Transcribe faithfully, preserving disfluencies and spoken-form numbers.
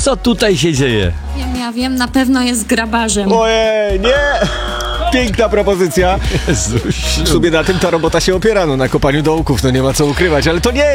Co tutaj się dzieje? Wiem, ja wiem, na pewno jest grabarzem. Ojej, nie! Piękna propozycja. Jezus. W sumie na tym ta robota się opiera, no na kopaniu dołków, no nie ma co ukrywać, ale to nie